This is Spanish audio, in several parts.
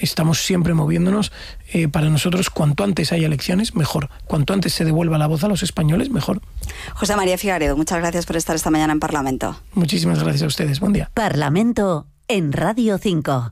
estamos siempre moviéndonos. Para nosotros, cuanto antes haya elecciones, mejor. Cuanto antes se devuelva la voz a los españoles, mejor. José María Figaredo, muchas gracias por estar esta mañana en Parlamento. Muchísimas gracias a ustedes. Buen día. Parlamento en Radio 5.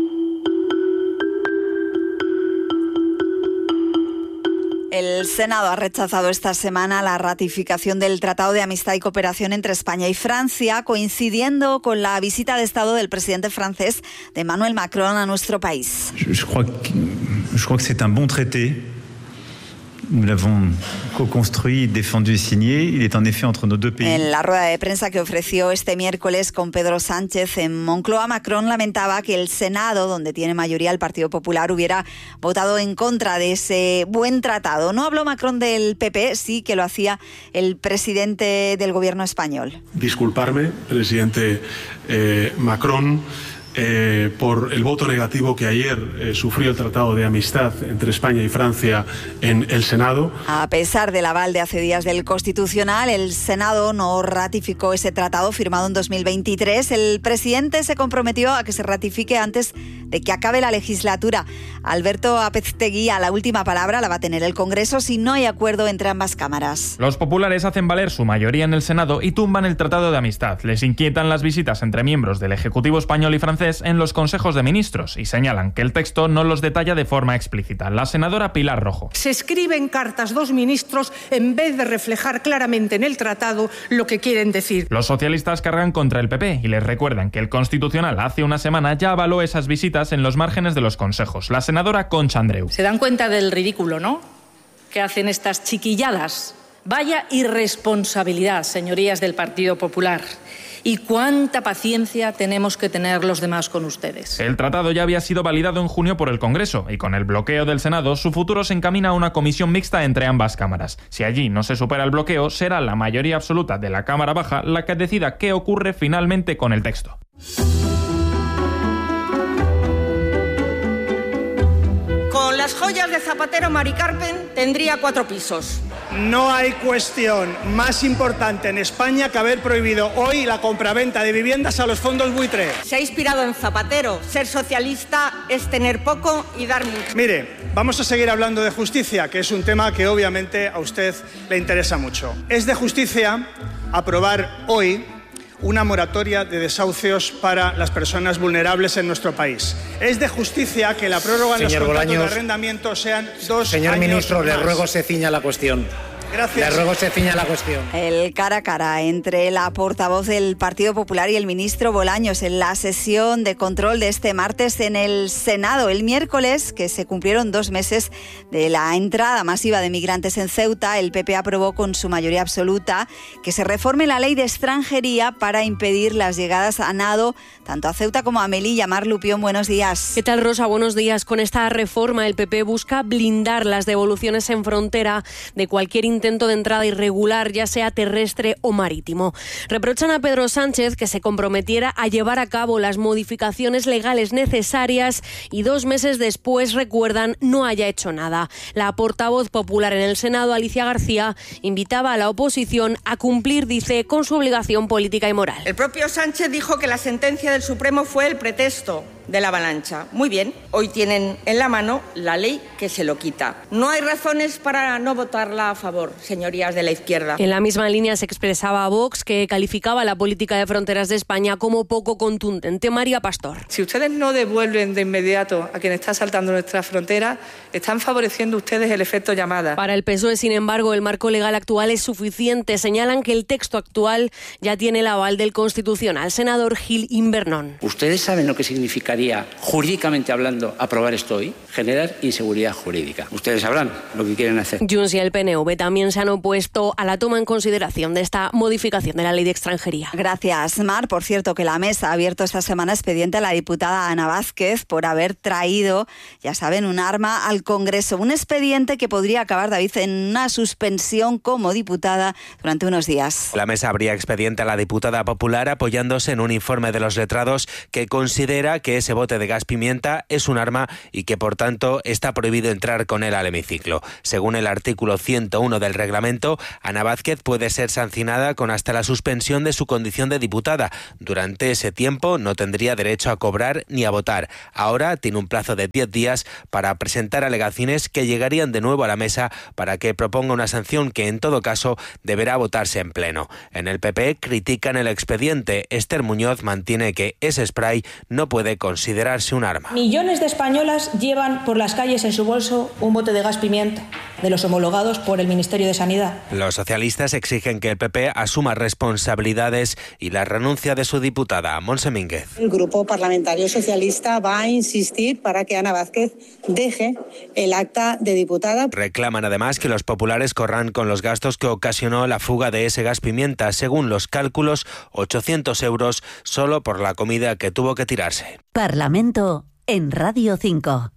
El Senado ha rechazado esta semana la ratificación del Tratado de Amistad y Cooperación entre España y Francia, coincidiendo con la visita de Estado del presidente francés de Emmanuel Macron a nuestro país. Je crois que c'est un bon traité. Nous l'avons co-construit, défendu y signé. Il est en effet entre nos deux pays. En la rueda de prensa que ofreció este miércoles con Pedro Sánchez en Moncloa, Macron lamentaba que el Senado, donde tiene mayoría el Partido Popular, hubiera votado en contra de ese buen tratado. No habló Macron del PP, sí que lo hacía el presidente del gobierno español. Disculparme, presidente Macron, por el voto negativo que ayer sufrió el Tratado de Amistad entre España y Francia en el Senado. A pesar del aval de hace días del Constitucional, el Senado no ratificó ese tratado firmado en 2023. El presidente se comprometió a que se ratifique antes de que acabe la legislatura. Alberto Apetegui, la última palabra la va a tener el Congreso si no hay acuerdo entre ambas cámaras. Los populares hacen valer su mayoría en el Senado y tumban el Tratado de Amistad. Les inquietan las visitas entre miembros del Ejecutivo español y francés en los consejos de ministros y señalan que el texto no los detalla de forma explícita. La senadora Pilar Rojo. Se escriben cartas dos ministros en vez de reflejar claramente en el tratado lo que quieren decir. Los socialistas cargan contra el PP y les recuerdan que el Constitucional hace una semana ya avaló esas visitas en los márgenes de los consejos. La senadora Concha Andreu. Se dan cuenta del ridículo, ¿no?, que hacen estas chiquilladas. Vaya irresponsabilidad, señorías del Partido Popular. ¿Y cuánta paciencia tenemos que tener los demás con ustedes? El tratado ya había sido validado en junio por el Congreso y con el bloqueo del Senado, su futuro se encamina a una comisión mixta entre ambas cámaras. Si allí no se supera el bloqueo, será la mayoría absoluta de la Cámara Baja la que decida qué ocurre finalmente con el texto. Con las joyas de Zapatero, Mari Carmen tendría 4 pisos. No hay cuestión más importante en España que haber prohibido hoy la compraventa de viviendas a los fondos buitre. Se ha inspirado en Zapatero. Ser socialista es tener poco y dar mucho. Mire, vamos a seguir hablando de justicia, que es un tema que obviamente a usted le interesa mucho. Es de justicia aprobar hoy una moratoria de desahucios para las personas vulnerables en nuestro país. Es de justicia que la prórroga en los contratos de arrendamiento sean 2 años. Señor ministro, más. le ruego se ciña la cuestión. Gracias. Le ruego se ciña la cuestión. El cara a cara entre la portavoz del Partido Popular y el ministro Bolaños en la sesión de control de este martes en el Senado. El miércoles, que se cumplieron 2 meses de la entrada masiva de migrantes en Ceuta, el PP aprobó con su mayoría absoluta que se reforme la ley de extranjería para impedir las llegadas a nado tanto a Ceuta como a Melilla. Mar Lupión, buenos días. ¿Qué tal, Rosa? Buenos días. Con esta reforma, el PP busca blindar las devoluciones en frontera de cualquier intento de entrada irregular, ya sea terrestre o marítimo. Reprochan a Pedro Sánchez que se comprometiera a llevar a cabo las modificaciones legales necesarias y 2 meses después, recuerdan, no haya hecho nada. La portavoz popular en el Senado, Alicia García, invitaba a la oposición a cumplir, dice, con su obligación política y moral. El propio Sánchez dijo que la sentencia del Supremo fue el pretexto de la avalancha. Muy bien, hoy tienen en la mano la ley que se lo quita. No hay razones para no votarla a favor, señorías de la izquierda. En la misma línea se expresaba Vox, que calificaba la política de fronteras de España como poco contundente. María Pastor. Si ustedes no devuelven de inmediato a quien está saltando nuestra frontera, están favoreciendo ustedes el efecto llamada. Para el PSOE, sin embargo, el marco legal actual es suficiente. Señalan que el texto actual ya tiene el aval del Constitucional. Senador Gil Invernón. ¿Ustedes saben lo que significaría, jurídicamente hablando, aprobar esto hoy? Generar inseguridad jurídica. Ustedes sabrán lo que quieren hacer. Junts y el PNV también se han opuesto a la toma en consideración de esta modificación de la ley de extranjería. Gracias, Mar. Por cierto, que la mesa ha abierto esta semana expediente a la diputada Ana Vázquez por haber traído, ya saben, un arma al Congreso. Un expediente que podría acabar, David, en una suspensión como diputada durante unos días. La mesa abría expediente a la diputada popular apoyándose en un informe de los letrados que considera que ese bote de gas pimienta es un arma y que por tanto está prohibido entrar con él al hemiciclo. Según el artículo 101 del reglamento, Ana Vázquez puede ser sancionada con hasta la suspensión de su condición de diputada. Durante ese tiempo no tendría derecho a cobrar ni a votar. Ahora tiene un plazo de 10 días para presentar alegaciones que llegarían de nuevo a la mesa para que proponga una sanción que en todo caso deberá votarse en pleno. En el PP critican el expediente. Esther Muñoz mantiene que ese spray no puede considerarse un arma. Millones de españolas llevan por las calles en su bolso un bote de gas pimienta, de los homologados por el Ministerio de Sanidad. Los socialistas exigen que el PP asuma responsabilidades y la renuncia de su diputada, Montse Mínguez. El Grupo Parlamentario Socialista va a insistir para que Ana Vázquez deje el acta de diputada. Reclaman además que los populares corran con los gastos que ocasionó la fuga de ese gas pimienta. Según los cálculos, 800 euros solo por la comida que tuvo que tirarse. Parlamento en Radio 5.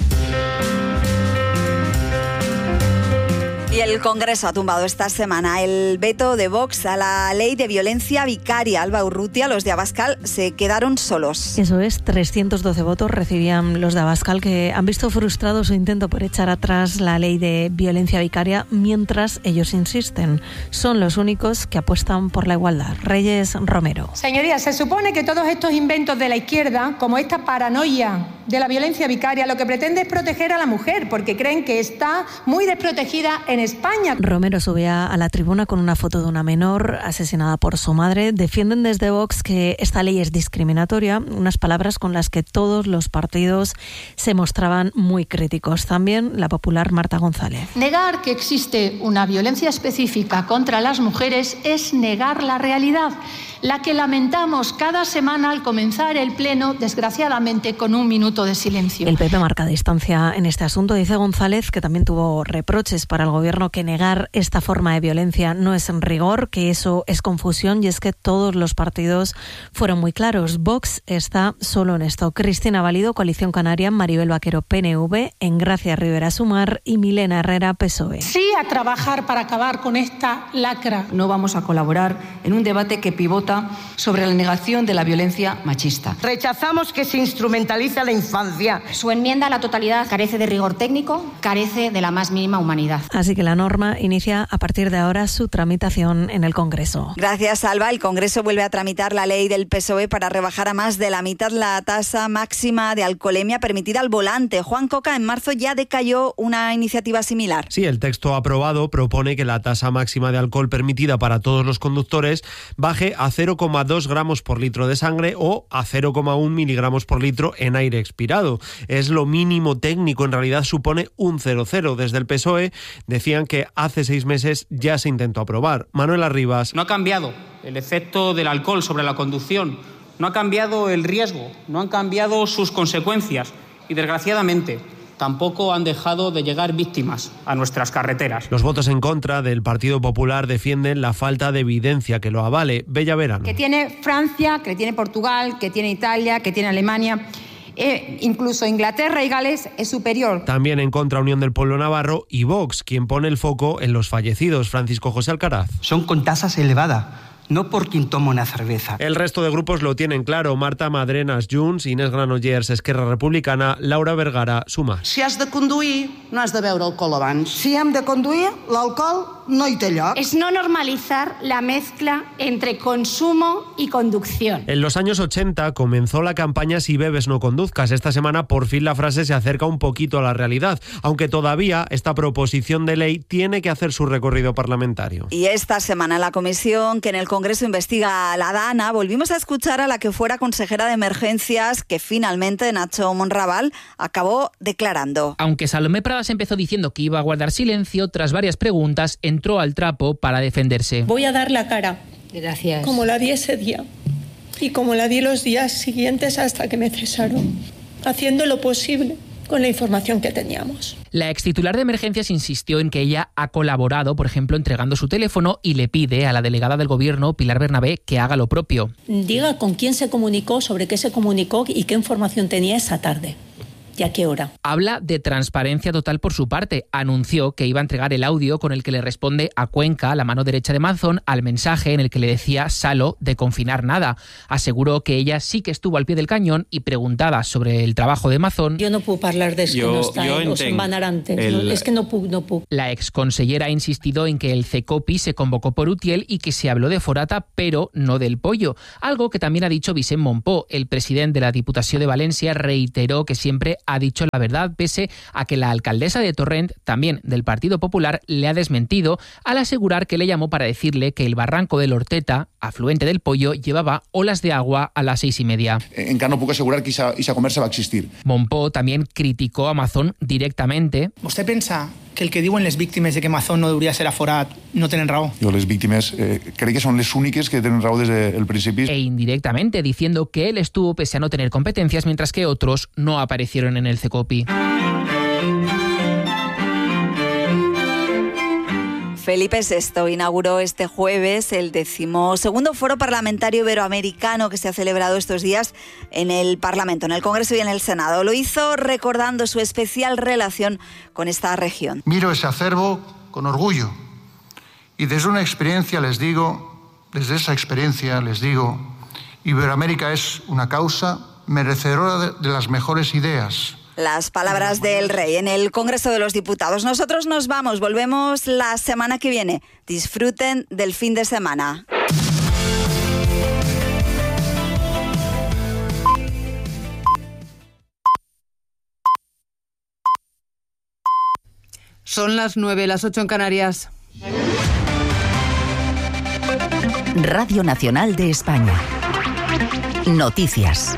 Y el Congreso ha tumbado esta semana el veto de Vox a la ley de violencia vicaria. Alba Urrutia, los de Abascal se quedaron solos. Eso es, 312 votos recibían los de Abascal, que han visto frustrado su intento por echar atrás la ley de violencia vicaria, mientras ellos insisten. Son los únicos que apuestan por la igualdad. Reyes Romero. Señorías, se supone que todos estos inventos de la izquierda, como esta paranoia de la violencia vicaria, lo que pretende es proteger a la mujer, porque creen que está muy desprotegida en España. Romero subía a la tribuna con una foto de una menor asesinada por su madre. Defienden desde Vox que esta ley es discriminatoria, unas palabras con las que todos los partidos se mostraban muy críticos. También la popular Marta González. Negar que existe una violencia específica contra las mujeres es negar la realidad, la que lamentamos cada semana al comenzar el pleno, desgraciadamente con un minuto de silencio. El PP marca distancia en este asunto. Dice González que también tuvo reproches para el gobierno, que negar esta forma de violencia no es en rigor, que eso es confusión, y es que todos los partidos fueron muy claros. Vox está solo en esto. Cristina Valido, Coalición Canaria, Maribel Vaquero, PNV, Engracia Rivera, Sumar, y Milena Herrera, PSOE. Sí a trabajar para acabar con esta lacra. No vamos a colaborar en un debate que pivota sobre la negación de la violencia machista. Rechazamos que se instrumentalice a la infancia. Su enmienda a la totalidad carece de rigor técnico, carece de la más mínima humanidad. Así que la norma inicia a partir de ahora su tramitación en el Congreso. Gracias, Alba. El Congreso vuelve a tramitar la ley del PSOE para rebajar a más de la mitad la tasa máxima de alcoholemia permitida al volante. Juan Coca, en marzo ya decayó una iniciativa similar. Sí, el texto aprobado propone que la tasa máxima de alcohol permitida para todos los conductores baje a 0,2 gramos por litro de sangre o a 0,1 miligramos por litro en aire expirado. Es lo mínimo técnico, en realidad supone un 0,0. Desde el PSOE decían que hace 6 meses ya se intentó aprobar. Manuel Arribas. No ha cambiado el efecto del alcohol sobre la conducción, no ha cambiado el riesgo, no han cambiado sus consecuencias y, desgraciadamente, tampoco han dejado de llegar víctimas a nuestras carreteras. Los votos en contra del Partido Popular defienden la falta de evidencia que lo avale. Bella Verano. Que tiene Francia, que tiene Portugal, que tiene Italia, que tiene Alemania. Incluso Inglaterra y Gales es superior. También en contra Unión del Pueblo Navarro y Vox, quien pone el foco en los fallecidos. Francisco José Alcaraz. Son con tasas elevadas, no por quien toma una cerveza. El resto de grupos lo tienen claro. Marta Madrenas, Junts, Inés Granollers, Esquerra Republicana, Laura Vergara, Sumar. Si has de conduir, no has de beure alcohol abans. Si hem de conduir, l'alcohol no hi té lloc. Es no normalizar la mezcla entre consumo y conducción. En los años 80 comenzó la campaña Si bebes no conduzcas. Esta semana por fin la frase se acerca un poquito a la realidad, aunque todavía esta proposición de ley tiene que hacer su recorrido parlamentario. Y esta semana la comisión que en el Congreso investiga a la DANA, volvimos a escuchar a la que fuera consejera de emergencias, que finalmente Nacho Monraval acabó declarando. Aunque Salomé Pradas empezó diciendo que iba a guardar silencio, tras varias preguntas entró al trapo para defenderse. Voy a dar la cara. Gracias. Como la di ese día y como la di los días siguientes hasta que me cesaron, haciendo lo posible con la información que teníamos. La extitular de emergencias insistió en que ella ha colaborado, por ejemplo, entregando su teléfono, y le pide a la delegada del Gobierno, Pilar Bernabé, que haga lo propio. Diga con quién se comunicó, sobre qué se comunicó y qué información tenía esa tarde. ¿Y a qué hora? Habla de transparencia total por su parte. Anunció que iba a entregar el audio con el que le responde a Cuenca, la mano derecha de Manzón, al mensaje en el que le decía Salo de confinar nada. Aseguró que ella sí que estuvo al pie del cañón y preguntada sobre el trabajo de Mazón. Yo no puedo hablar de eso, no está o se'n van anar antes. Es que no puc. La exconsellera ha insistido en que el CECOPI se convocó por Utiel y que se habló de Forata, pero no del pollo. Algo que también ha dicho Vicent Montpó. El presidente de la Diputació de Valencia reiteró que siempre ha dicho la verdad, pese a que la alcaldesa de Torrent, también del Partido Popular, le ha desmentido al asegurar que le llamó para decirle que el barranco del Horteta, afluente del Pollo, llevaba olas de agua a las 6:30. Encara no puc assegurar que esa conversa va existir. Montpó también criticó a Mazón directamente. ¿Usted pensa que el que diuen les víctimes de que Mazón no debería ser aforat no tenen raó? Jo les víctimes crec que són les úniques que tenen raó des del principi. E indirectamente diciendo que él estuvo pese a no tener competencias, mientras que otros no aparecieron en el CECOPI. Felipe VI inauguró este jueves el 12º Foro Parlamentario Iberoamericano que se ha celebrado estos días en el Parlamento, en el Congreso y en el Senado. Lo hizo recordando su especial relación con esta región. Miro ese acervo con orgullo y desde esa experiencia les digo, Iberoamérica es una causa merecedora de las mejores ideas. Las palabras del rey en el Congreso de los Diputados. Nosotros nos vamos, volvemos la semana que viene. Disfruten del fin de semana. Son las 9, las 8 en Canarias. Radio Nacional de España. Noticias.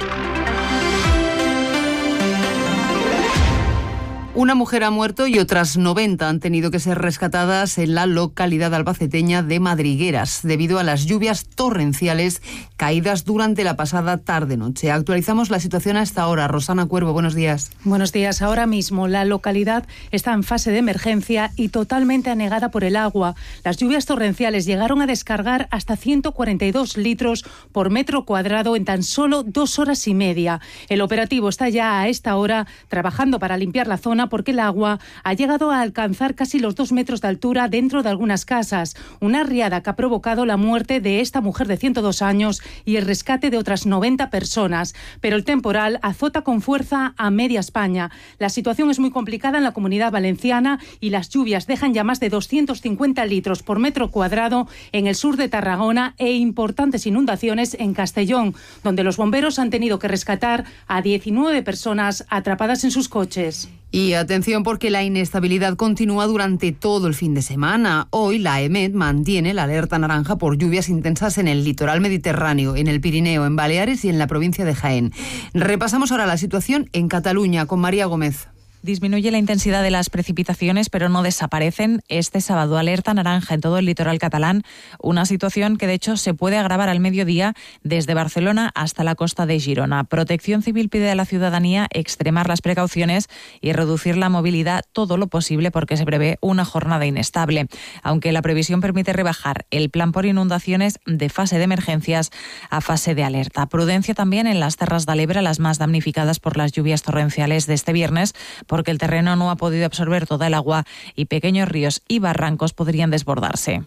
Una mujer ha muerto y otras 90 han tenido que ser rescatadas en la localidad albaceteña de Madrigueras debido a las lluvias torrenciales caídas durante la pasada tarde-noche. Actualizamos la situación a esta hora. Rosana Cuervo, buenos días. Buenos días. Ahora mismo la localidad está en fase de emergencia y totalmente anegada por el agua. Las lluvias torrenciales llegaron a descargar hasta 142 litros por metro cuadrado en tan solo 2 horas y media. El operativo está ya a esta hora trabajando para limpiar la zona porque el agua ha llegado a alcanzar casi los 2 metros de altura dentro de algunas casas. Una riada que ha provocado la muerte de esta mujer de 102 años y el rescate de otras 90 personas. Pero el temporal azota con fuerza a media España. La situación es muy complicada en la Comunidad Valenciana y las lluvias dejan ya más de 250 litros por metro cuadrado en el sur de Tarragona e importantes inundaciones en Castellón, donde los bomberos han tenido que rescatar a 19 personas atrapadas en sus coches. Y atención porque la inestabilidad continúa durante todo el fin de semana. Hoy la EMET mantiene la alerta naranja por lluvias intensas en el litoral mediterráneo, en el Pirineo, en Baleares y en la provincia de Jaén. Repasamos ahora la situación en Cataluña con María Gómez. Disminuye la intensidad de las precipitaciones, pero no desaparecen. Este sábado alerta naranja en todo el litoral catalán, una situación que de hecho se puede agravar al mediodía desde Barcelona hasta la costa de Girona. Protección Civil pide a la ciudadanía extremar las precauciones y reducir la movilidad todo lo posible porque se prevé una jornada inestable. Aunque la previsión permite rebajar el plan por inundaciones de fase de emergencias a fase de alerta. Prudencia también en las Terras de l'Ebre, las más damnificadas por las lluvias torrenciales de este viernes, porque el terreno no ha podido absorber toda el agua y pequeños ríos y barrancos podrían desbordarse.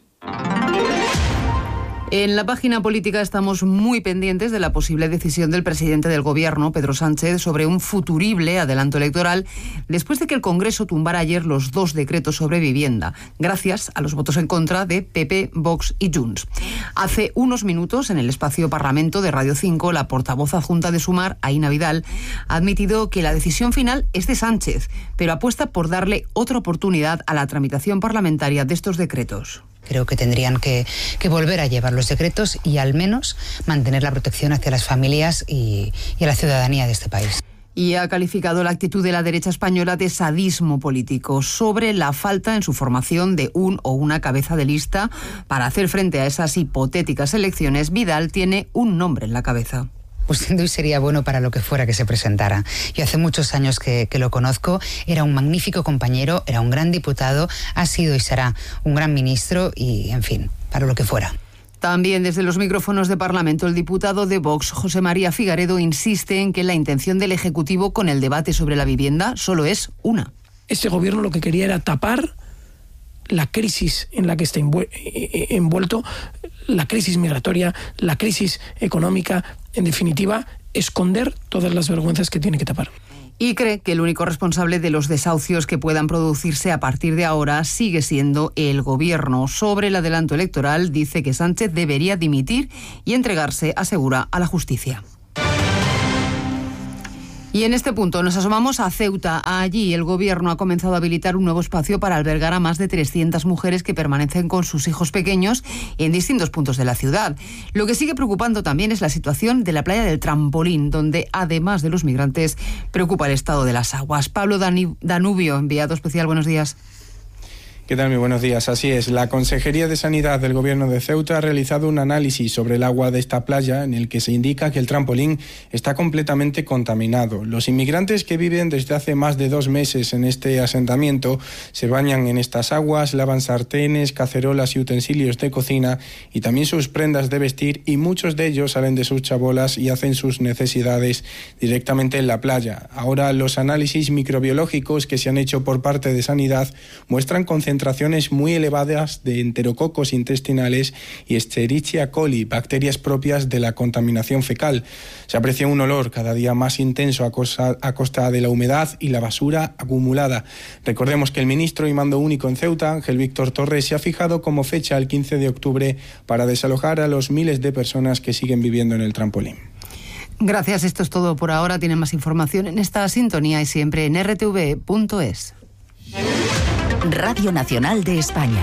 En la página política estamos muy pendientes de la posible decisión del presidente del Gobierno, Pedro Sánchez, sobre un futurible adelanto electoral después de que el Congreso tumbara ayer los 2 decretos sobre vivienda, gracias a los votos en contra de PP, Vox y Junts. Hace unos minutos, en el espacio Parlamento de Radio 5, la portavoz adjunta de Sumar, Aina Vidal, ha admitido que la decisión final es de Sánchez, pero apuesta por darle otra oportunidad a la tramitación parlamentaria de estos decretos. Creo que tendrían que volver a llevar los decretos y al menos mantener la protección hacia las familias y a la ciudadanía de este país. Y ha calificado la actitud de la derecha española de sadismo político sobre la falta en su formación de un o una cabeza de lista para hacer frente a esas hipotéticas elecciones. Vidal tiene un nombre en la cabeza. Pues sin duda sería bueno para lo que fuera que se presentara. Yo hace muchos años que lo conozco, era un magnífico compañero, era un gran diputado, ha sido y será un gran ministro y, en fin, para lo que fuera. También desde los micrófonos de Parlamento, el diputado de Vox, José María Figaredo, insiste en que la intención del Ejecutivo con el debate sobre la vivienda solo es una. Este gobierno lo que quería era tapar la crisis en la que está envuelto, la crisis migratoria, la crisis económica, en definitiva, esconder todas las vergüenzas que tiene que tapar. Y cree que el único responsable de los desahucios que puedan producirse a partir de ahora sigue siendo el Gobierno. Sobre el adelanto electoral, dice que Sánchez debería dimitir y entregarse, asegura, a la justicia. Y en este punto nos asomamos a Ceuta. Allí el Gobierno ha comenzado a habilitar un nuevo espacio para albergar a más de 300 mujeres que permanecen con sus hijos pequeños en distintos puntos de la ciudad. Lo que sigue preocupando también es la situación de la playa del Trampolín, donde además de los migrantes preocupa el estado de las aguas. Pablo Danubio, enviado especial, buenos días. ¿Qué tal? Muy buenos días. Así es, la Consejería de Sanidad del Gobierno de Ceuta ha realizado un análisis sobre el agua de esta playa en el que se indica que el Trampolín está completamente contaminado. Los inmigrantes que viven desde hace más de 2 meses en este asentamiento se bañan en estas aguas, lavan sartenes, cacerolas y utensilios de cocina y también sus prendas de vestir, y muchos de ellos salen de sus chabolas y hacen sus necesidades directamente en la playa. Ahora los análisis microbiológicos que se han hecho por parte de Sanidad muestran concentraciones muy elevadas de enterococos intestinales y Escherichia coli, bacterias propias de la contaminación fecal. Se aprecia un olor cada día más intenso a costa de la humedad y la basura acumulada. Recordemos que el ministro y mando único en Ceuta, Ángel Víctor Torres, se ha fijado como fecha el 15 de octubre para desalojar a los miles de personas que siguen viviendo en el Trampolín. Gracias, esto es todo por ahora. Tienen más información en esta sintonía y siempre en rtv.es. Radio Nacional de España.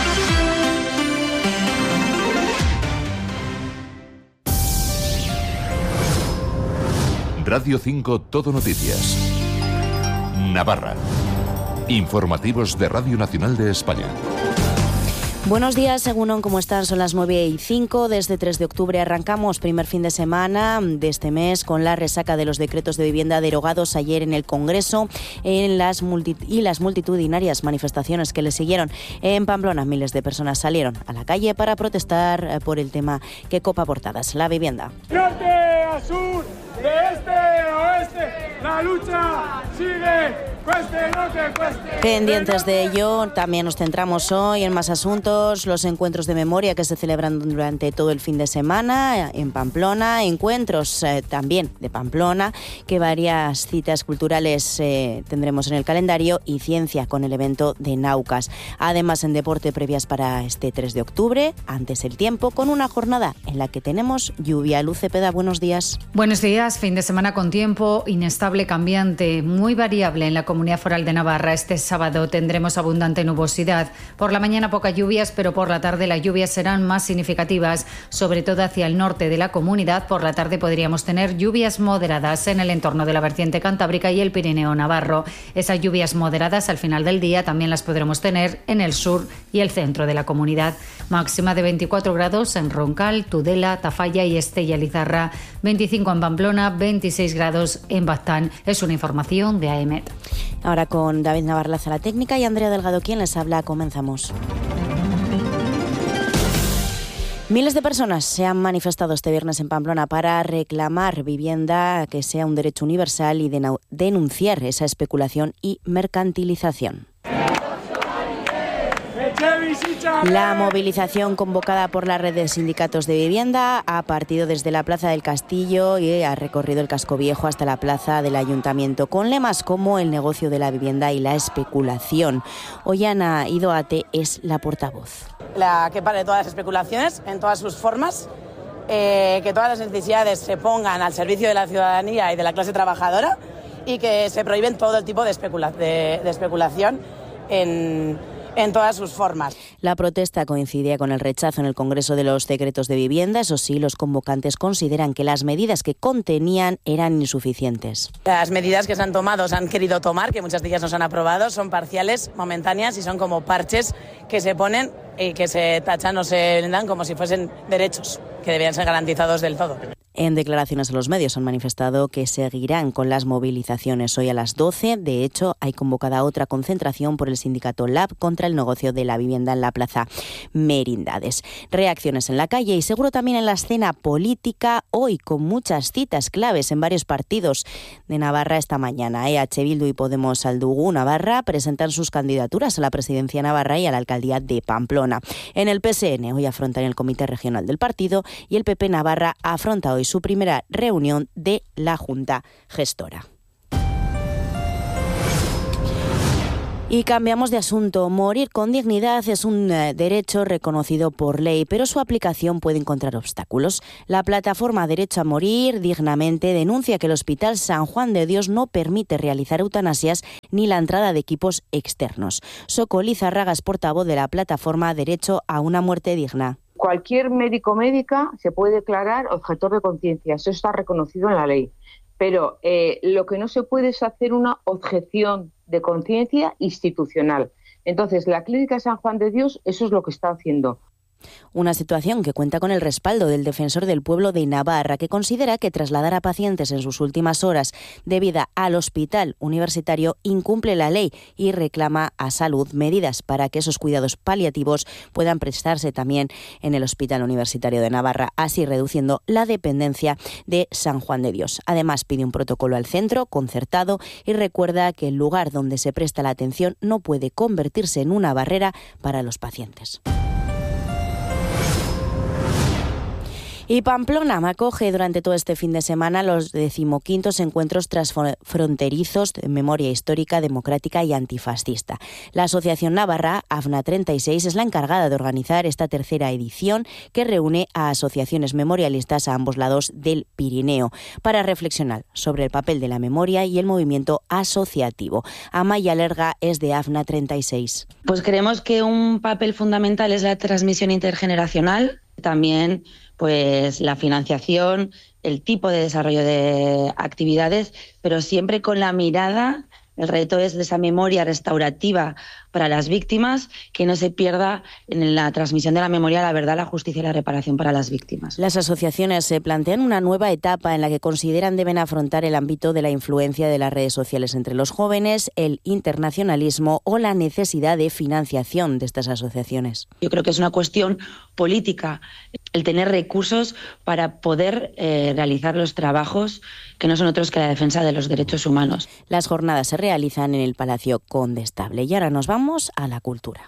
Radio 5 Todo Noticias. Navarra. Informativos de Radio Nacional de España. Buenos días, según ¿cómo están? Son las 9:05. Desde 3 de octubre arrancamos primer fin de semana de este mes con la resaca de los decretos de vivienda derogados ayer en el Congreso y las multitudinarias manifestaciones que le siguieron. En Pamplona, miles de personas salieron a la calle para protestar por el tema que copa portadas, la vivienda. Norte a sur, de este a oeste, la lucha sigue. Pendientes de ello, también nos centramos hoy en más asuntos, los encuentros de memoria que se celebran durante todo el fin de semana en Pamplona, encuentros también de Pamplona, que varias citas culturales tendremos en el calendario, y ciencia con el evento de Naucas. Además, en deporte, previas para este 3 de octubre, antes el tiempo, con una jornada en la que tenemos lluvia. Luz Cepeda, buenos días. Buenos días, fin de semana con tiempo inestable, cambiante, muy variable en la Comunidad Foral de Navarra. Este sábado tendremos abundante nubosidad. Por la mañana pocas lluvias, pero por la tarde las lluvias serán más significativas, sobre todo hacia el norte de la comunidad. Por la tarde podríamos tener lluvias moderadas en el entorno de la vertiente cantábrica y el Pirineo navarro. Esas lluvias moderadas al final del día también las podremos tener en el sur y el centro de la comunidad. Máxima de 24 grados en Roncal, Tudela, Tafalla y Estella-Lizarra, 25 en Pamplona, 26 grados en Baztán. Es una información de AEMET. Ahora con David Navarlaza, la técnica, y Andrea Delgado, quien les habla. Comenzamos. Miles de personas se han manifestado este viernes en Pamplona para reclamar vivienda que sea un derecho universal y denunciar esa especulación y mercantilización. La movilización convocada por la red de sindicatos de vivienda ha partido desde la Plaza del Castillo y ha recorrido el Casco Viejo hasta la Plaza del Ayuntamiento, con lemas como el negocio de la vivienda y la especulación. Ollana Idoate es la portavoz. Que pare todas las especulaciones en todas sus formas, que todas las necesidades se pongan al servicio de la ciudadanía y de la clase trabajadora, y que se prohíben todo el tipo de especulación en todas sus formas. La protesta coincidía con el rechazo en el Congreso de los decretos de vivienda. Eso sí, los convocantes consideran que las medidas que contenían eran insuficientes. Las medidas que se han tomado, se han querido tomar, que muchas de ellas no se han aprobado, son parciales, momentáneas, y son como parches que se ponen y que se tachan o se dan como si fuesen derechos que debían ser garantizados del todo. En declaraciones a los medios han manifestado que seguirán con las movilizaciones hoy a las 12. De hecho, hay convocada otra concentración por el sindicato LAB contra el negocio de la vivienda en la Plaza Merindades. Reacciones en la calle y seguro también en la escena política hoy, con muchas citas claves en varios partidos de Navarra esta mañana. EH Bildu y Podemos Aldugu Navarra presentan sus candidaturas a la presidencia navarra y a la alcaldía de Pamplona. En el PSN hoy afrontan el comité regional del partido y el PP Navarra afronta hoy su primera reunión de la Junta Gestora. Y cambiamos de asunto. Morir con dignidad es un derecho reconocido por ley, pero su aplicación puede encontrar obstáculos. La plataforma Derecho a Morir Dignamente denuncia que el Hospital San Juan de Dios no permite realizar eutanasias ni la entrada de equipos externos. Soko Lizarraga es portavoz de la plataforma Derecho a una muerte digna. Cualquier médico o médica se puede declarar objetor de conciencia, eso está reconocido en la ley. Pero lo que no se puede es hacer una objeción de conciencia institucional. Entonces, la Clínica San Juan de Dios eso es lo que está haciendo. Una situación que cuenta con el respaldo del Defensor del Pueblo de Navarra, que considera que trasladar a pacientes en sus últimas horas de vida al hospital universitario incumple la ley y reclama a Salud medidas para que esos cuidados paliativos puedan prestarse también en el Hospital Universitario de Navarra, así reduciendo la dependencia de San Juan de Dios. Además, pide un protocolo al centro concertado y recuerda que el lugar donde se presta la atención no puede convertirse en una barrera para los pacientes. Y Pamplona acoge durante todo este fin de semana los 15º encuentros transfronterizos de memoria histórica, democrática y antifascista. La Asociación Navarra, AFNA 36, es la encargada de organizar esta tercera edición que reúne a asociaciones memorialistas a ambos lados del Pirineo para reflexionar sobre el papel de la memoria y el movimiento asociativo. Amaya Lerga es de AFNA 36. Pues creemos que un papel fundamental es la transmisión intergeneracional, también pues la financiación, el tipo de desarrollo de actividades, pero siempre con la mirada, el reto es de esa memoria restaurativa para las víctimas, que no se pierda en la transmisión de la memoria, la verdad, la justicia y la reparación para las víctimas. Las asociaciones se plantean una nueva etapa en la que consideran deben afrontar el ámbito de la influencia de las redes sociales entre los jóvenes, el internacionalismo o la necesidad de financiación de estas asociaciones. Yo creo que es una cuestión política el tener recursos para poder realizar los trabajos que no son otros que la defensa de los derechos humanos. Las jornadas se realizan en el Palacio Condestable. Y ahora nos vamos a la cultura.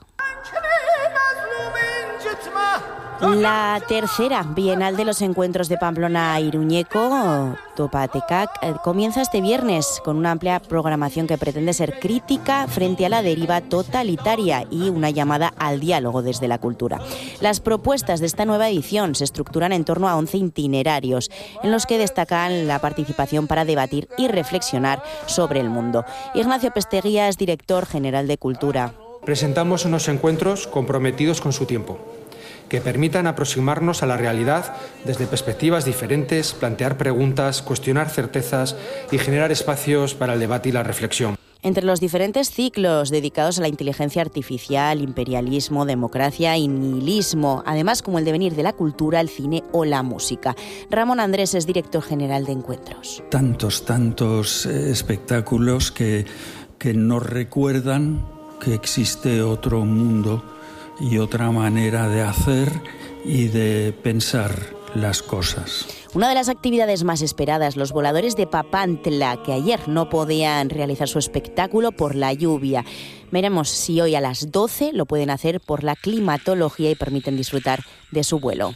La tercera Bienal de los Encuentros de Pamplona Iruñeco, Topatecac, comienza este viernes con una amplia programación que pretende ser crítica frente a la deriva totalitaria y una llamada al diálogo desde la cultura. Las propuestas de esta nueva edición se estructuran en torno a 11 itinerarios, en los que destacan la participación para debatir y reflexionar sobre el mundo. Ignacio Pesteguía es director general de Cultura. Presentamos unos encuentros comprometidos con su tiempo, que permitan aproximarnos a la realidad desde perspectivas diferentes, plantear preguntas, cuestionar certezas y generar espacios para el debate y la reflexión. Entre los diferentes ciclos dedicados a la inteligencia artificial, imperialismo, democracia y nihilismo, además como el devenir de la cultura, el cine o la música. Ramón Andrés es director general de Encuentros. Tantos espectáculos que nos recuerdan que existe otro mundo y otra manera de hacer y de pensar las cosas. Una de las actividades más esperadas, los voladores de Papantla, que ayer no podían realizar su espectáculo por la lluvia. Veremos si hoy a las 12 lo pueden hacer por la climatología y permiten disfrutar de su vuelo.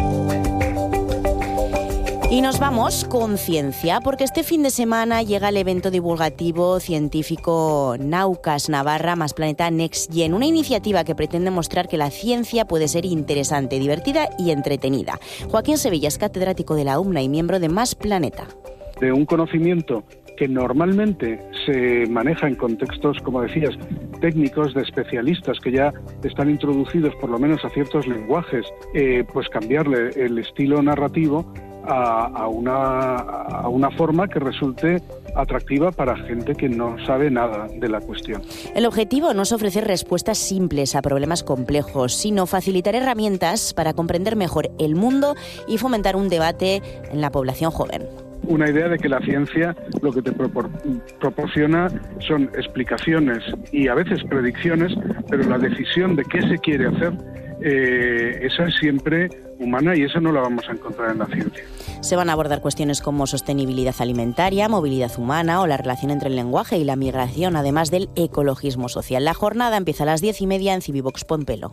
Y nos vamos con ciencia, porque este fin de semana llega el evento divulgativo científico Naucas Navarra más Planeta Next Gen, una iniciativa que pretende mostrar que la ciencia puede ser interesante, divertida y entretenida. Joaquín Sevilla es catedrático de la UMNA y miembro de Más Planeta. De un conocimiento que normalmente se maneja en contextos, como decías, técnicos, de especialistas que ya están introducidos por lo menos a ciertos lenguajes, pues cambiarle el estilo narrativo a una forma que resulte atractiva para gente que no sabe nada de la cuestión. El objetivo no es ofrecer respuestas simples a problemas complejos, sino facilitar herramientas para comprender mejor el mundo y fomentar un debate en la población joven. Una idea de que la ciencia lo que te proporciona son explicaciones y a veces predicciones, pero la decisión de qué se quiere hacer, esa es siempre humana y eso no la vamos a encontrar en la ciencia. Se van a abordar cuestiones como sostenibilidad alimentaria, movilidad humana o la relación entre el lenguaje y la migración, además del ecologismo social. La jornada empieza a las 10:30 en Civivox Pompelo.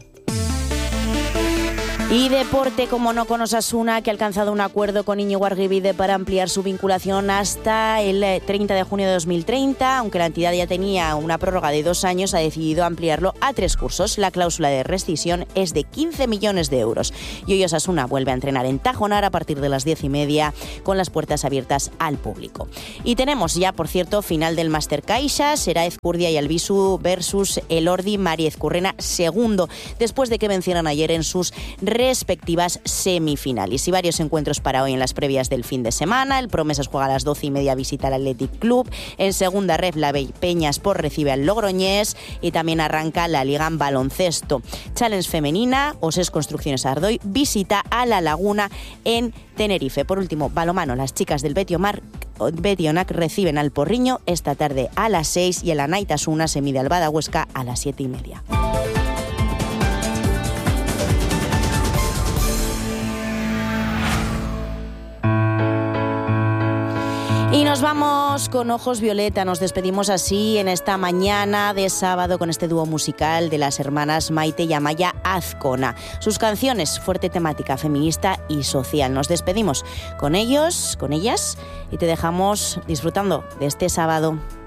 Y deporte, como no, con Osasuna, que ha alcanzado un acuerdo con Íñigo Argibide para ampliar su vinculación hasta el 30 de junio de 2030. Aunque la entidad ya tenía una prórroga de 2 años, ha decidido ampliarlo a 3 cursos. La cláusula de rescisión es de 15 millones de euros. Y hoy Osasuna vuelve a entrenar en Tajonar a partir de las 10:30 con las puertas abiertas al público. Y tenemos ya, por cierto, final del Máster Caixa. Será Ezcurdia y Albisu versus Elordi Mari Ezcurrena segundo, después de que vencieran ayer en sus respectivas semifinales. Y varios encuentros para hoy en las previas del fin de semana. El Promesas juega a las 12:30, visita al Athletic Club. En segunda ref, la Peñaspor recibe al Logroñés y también arranca la Liga en baloncesto. Challenge femenina, Osés Construcciones Ardoy visita a La Laguna en Tenerife. Por último, balomano, las chicas del Betionac reciben al Porriño esta tarde a las 6 y el Anaitasuna se mide al Badahuesca a las 7:30. Y nos vamos con Ojos Violeta. Nos despedimos así en esta mañana de sábado con este dúo musical de las hermanas Maite y Amaya Azcona. Sus canciones, fuerte temática feminista y social. Nos despedimos con ellos, con ellas, y te dejamos disfrutando de este sábado.